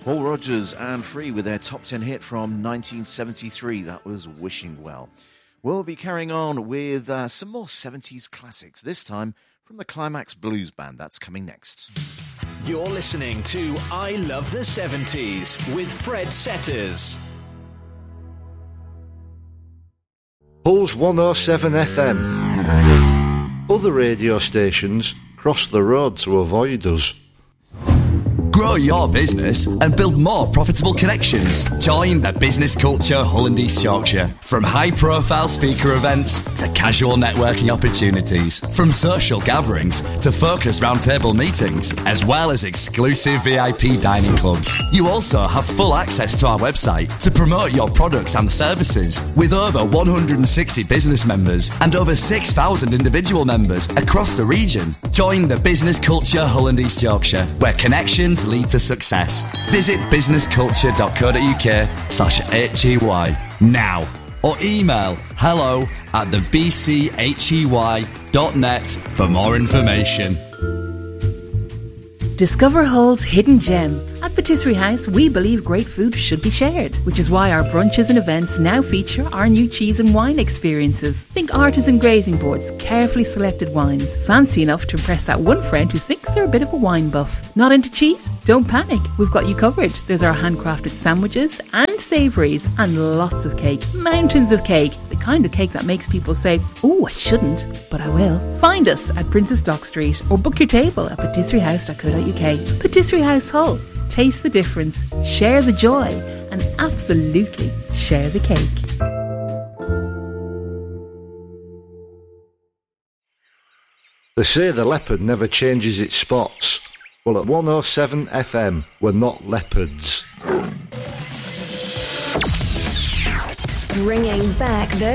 Paul Rodgers and Free with their top 10 hit from 1973. That was Wishing Well. We'll be carrying on with some more 70s classics, this time from the Climax Blues Band. That's coming next. You're listening to I Love the 70s with Fred Setters. Pulse 107 FM. Other radio stations cross the road to avoid us. Grow your business and build more profitable connections. Join the Business Culture Hull and East Yorkshire. From high-profile speaker events to casual networking opportunities, from social gatherings to focused roundtable meetings, as well as exclusive VIP dining clubs. You also have full access to our website to promote your products and services. With over 160 business members and over 6,000 individual members across the region, join the Business Culture Hull and East Yorkshire, where connections lead to success. Visit businessculture.co.uk/HEY now or email hello@thebchey.net for more information. Discover Hull's hidden gem. At Patisserie House, we believe great food should be shared, which is why our brunches and events now feature our new cheese and wine experiences. Think artisan grazing boards, carefully selected wines, fancy enough to impress that one friend who thinks they're a bit of a wine buff. Not into cheese? Don't panic, we've got you covered. There's our handcrafted sandwiches and savouries and lots of cake, mountains of cake, the kind of cake that makes people say, oh, I shouldn't, but I will. Find us at Princess Dock Street or book your table at patisseriehouse.co.uk. Patisserie House Hull. Taste the difference, share the joy, and absolutely share the cake. They say the leopard never changes its spots. Well, at 107 FM, we're not leopards. Bringing back the